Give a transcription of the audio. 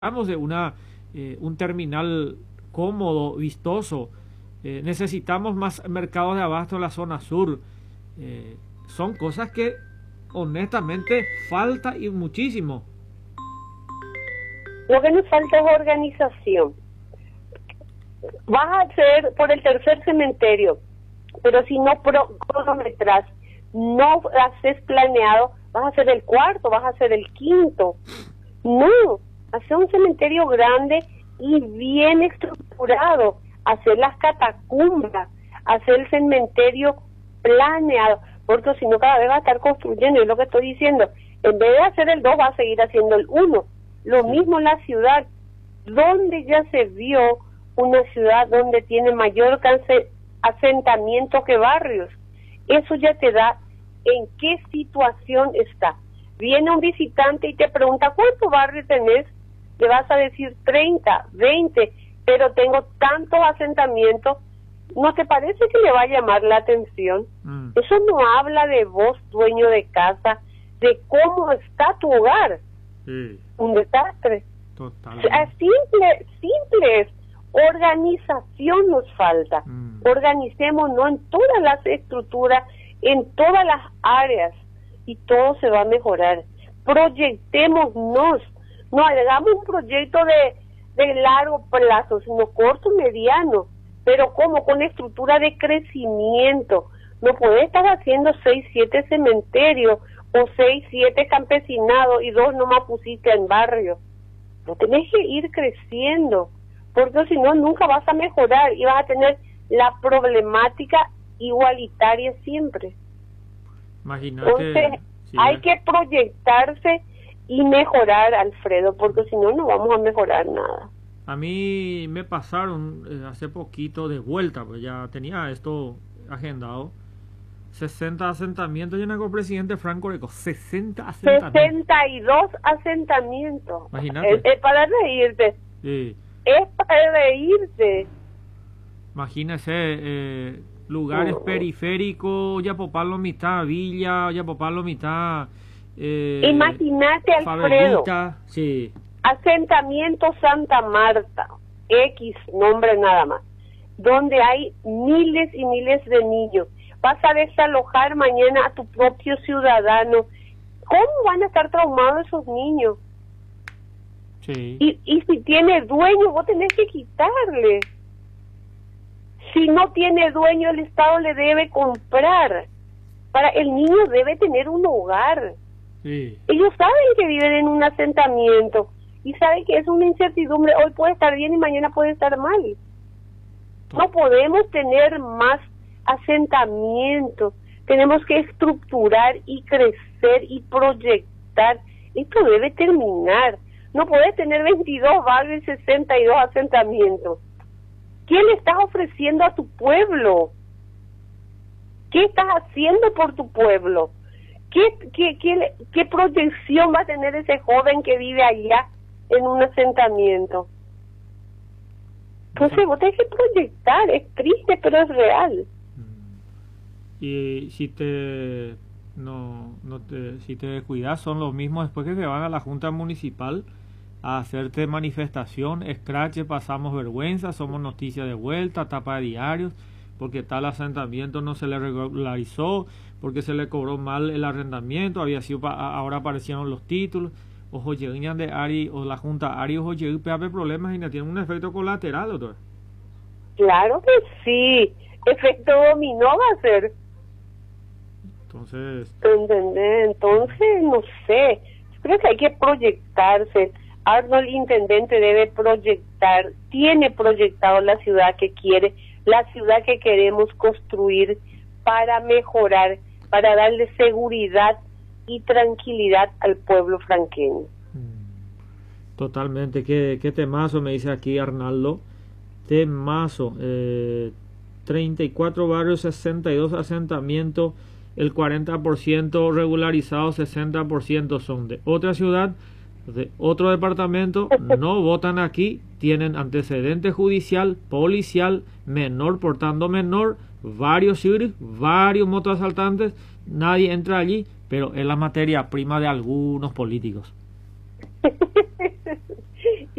Hablamos de un terminal cómodo, vistoso. Necesitamos más mercados de abasto en la zona sur. Son cosas que honestamente falta y muchísimo. Lo que nos falta es organización. Vas a hacer por el tercer cementerio, pero si no cronometras, no haces planeado, vas a hacer el cuarto, vas a hacer el quinto. No, hacer un cementerio grande y bien estructurado, hacer las catacumbas, hacer el cementerio planeado, porque si no cada vez va a estar construyendo, es lo que estoy diciendo. En vez de hacer el 2 va a seguir haciendo el 1. Lo mismo en la ciudad, donde ya se vio una ciudad donde tiene mayor asentamiento que barrios. Eso ya te da en qué situación está. Viene un visitante y te pregunta, ¿cuántos barrios tenés? Le vas a decir 30, 20, pero tengo tantos asentamientos. ¿No te parece que le va a llamar la atención? Eso no habla de vos, dueño de casa, de cómo está tu hogar. Un desastre. Totalmente. Simple es. Organización nos falta. Organicémonos en todas las estructuras, en todas las áreas, y todo se va a mejorar. Proyectémonos. No hagamos un proyecto de largo plazo, sino corto, mediano. Pero ¿cómo? Con estructura de crecimiento. No podés estar haciendo 6, 7 cementerios o 6, 7 campesinados y 2 nomás pusiste en barrio. No tenés que ir creciendo, porque si no nunca vas a mejorar y vas a tener la problemática igualitaria siempre. Imagínate. Entonces sí, hay que proyectarse y mejorar, Alfredo, porque si no, no vamos a mejorar nada. A mí me pasaron hace poquito de vuelta, pues ya tenía esto agendado. 60 asentamientos, yo no presidente Franco Reco, 60 asentamientos. 62 asentamientos. Imagínate. Es para reírte. Sí. Es para reírte. Imagínese, lugares periféricos, Yapopalo mitad, Villa, Yapopalo mitad. Imagínate, Alfredo. Fabelita, sí. Asentamiento Santa Marta, X nombre nada más, donde hay miles y miles de niños. Vas a desalojar mañana a tu propio ciudadano. ¿Cómo van a estar traumados esos niños? Sí. Y si tiene dueño, vos tenés que quitarle. Si no tiene dueño, el Estado le debe comprar. El niño debe tener un hogar. Sí. Ellos saben que viven en un asentamiento y saben que es una incertidumbre. Hoy puede estar bien y mañana puede estar mal. No podemos tener más asentamientos. Tenemos que estructurar y crecer y proyectar. Esto debe terminar. No podés tener 22 barrios y 62 asentamientos. ¿Qué le estás ofreciendo a tu pueblo? ¿Qué estás haciendo por tu pueblo? ¿Qué proyección va a tener ese joven que vive allá en un asentamiento? Entonces vos tenés que proyectar. Es triste, pero es real. Y si si te descuidas, son los mismos después que se van a la Junta Municipal a hacerte manifestación, escrache, pasamos vergüenza, somos noticias de vuelta, tapa de diarios, porque tal asentamiento no se le regularizó, porque se le cobró mal el arrendamiento, ahora aparecieron los títulos, ojo llegan de Ari, o la Junta Ari, ojo llegan problemas y no tienen un efecto colateral, doctor. Claro que sí, efecto dominó va a ser. Entonces, Entonces, no sé, creo que hay que proyectarse. Arnold, intendente, debe proyectar, tiene proyectado la ciudad que quiere, la ciudad que queremos construir para mejorar, para darle seguridad y tranquilidad al pueblo franqueño. Totalmente, qué temazo me dice aquí Arnaldo, temazo, 34 barrios, 62 asentamientos, el 40% regularizados, 60% son de otra ciudad, de otro departamento, no votan aquí, tienen antecedente judicial, policial, menor portando menor, varios civiles, varios motoasaltantes, nadie entra allí, pero es la materia prima de algunos políticos.